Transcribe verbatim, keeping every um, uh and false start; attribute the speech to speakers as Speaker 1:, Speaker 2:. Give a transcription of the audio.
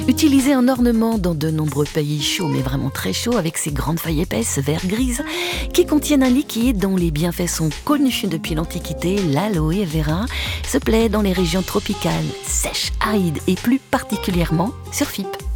Speaker 1: Utilisé en ornement dans de nombreux pays chauds, mais vraiment très chauds, avec ses grandes feuilles épaisses, vert-grises, qui contiennent un liquide dont les bienfaits sont connus depuis l'Antiquité, l'aloe vera se plaît dans les régions tropicales, sèches, arides et plus particulièrement sur F I P.